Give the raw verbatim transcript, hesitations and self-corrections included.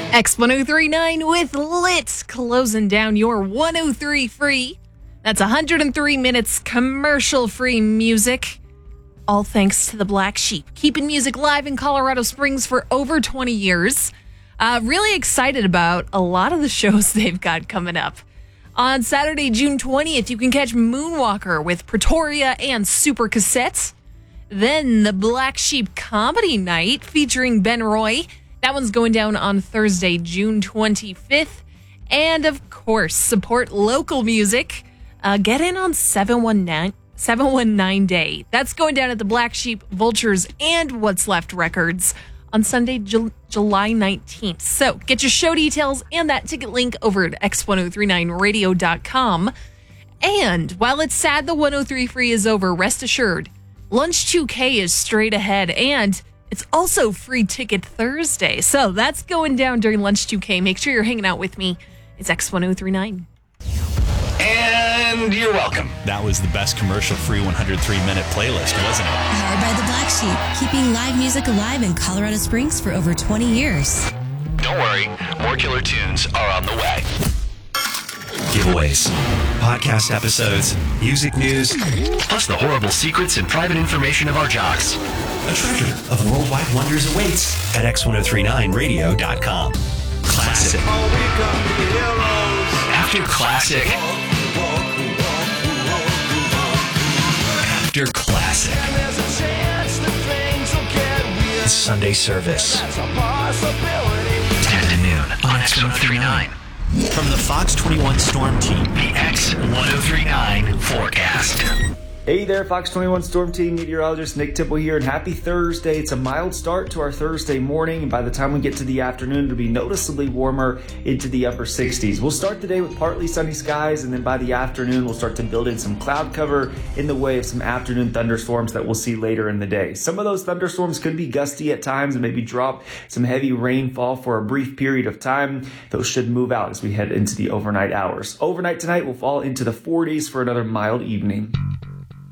X one oh three point nine with Lit, closing down your one oh three free. That's one hundred three minutes commercial-free music. All thanks to the Black Sheep, keeping music live in Colorado Springs for over twenty years. Uh, really excited about a lot of the shows they've got coming up. On Saturday, June twentieth, you can catch Moonwalker with Pretoria and Super Cassette. Then the Black Sheep Comedy Night featuring Ben Roy. That one's going down on Thursday, June twenty-fifth. And of course, support local music. Uh, get in on seven one nine Day. That's going down at the Black Sheep, Vultures, and What's Left Records on Sunday, Ju- July nineteenth. So get your show details and that ticket link over at x one oh three nine radio dot com. And while it's sad the one oh three free is over, rest assured, Lunch two K is straight ahead, and it's also Free Ticket Thursday. So that's going down during Lunch two K. Make sure you're hanging out with me. It's X one oh three point nine. And you're welcome. That was the best commercial-free one hundred three minute playlist, wasn't it? Powered by the Black Sheep, keeping live music alive in Colorado Springs for over twenty years. Don't worry, more killer tunes are on the way. Giveaways, podcast episodes, music news, Plus the horrible secrets and private information of our jocks. a treasure of worldwide wonders awaits at x ten thirty-nine radio dot com. Classic. After classic. After classic. Sunday service. ten to noon on X one oh three point nine. From the Fox twenty-one Storm Team. The X one oh three point nine forecast. Hey there, Fox twenty-one Storm Team meteorologist Nick Tipple here, and happy Thursday. It's a mild start to our Thursday morning, and by the time we get to the afternoon, it'll be noticeably warmer into the upper sixties. We'll start the day with partly sunny skies, and then by the afternoon, we'll start to build in some cloud cover in the way of some afternoon thunderstorms that we'll see later in the day. Some of those thunderstorms could be gusty at times and maybe drop some heavy rainfall for a brief period of time. Those should move out as we head into the overnight hours. Overnight tonight will fall into the forties for another mild evening.